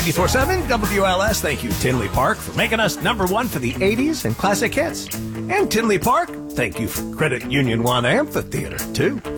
94.7 WLS. Thank you, Tinley Park, for making us #1 for the 80s and classic hits. And Tinley Park, thank you for Credit Union 1 Amphitheater, too.